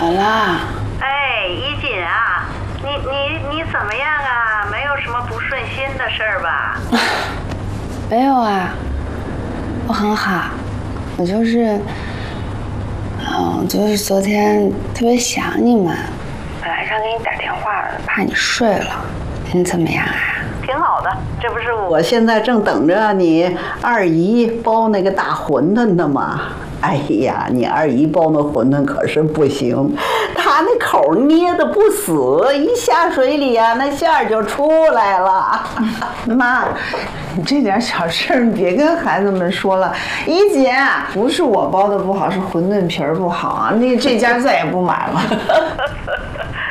了？ 哎，怡锦啊，你怎么样啊？没有什么不顺心的事儿吧？ 没有啊，我很好。我就是昨天特别想你们，本来想给你打电话的，怕你睡了。你怎么样啊？ 挺好的，这不是我现在正等着你二姨包那个大馄饨呢吗？哎呀，你二姨包那馄饨可是不行，她那口捏的不死，一下水里啊，那馅儿就出来了。 妈，你这点小事儿你别跟孩子们说了。怡姐，不是我包的不好，是馄饨皮儿不好啊，这家再也不买了。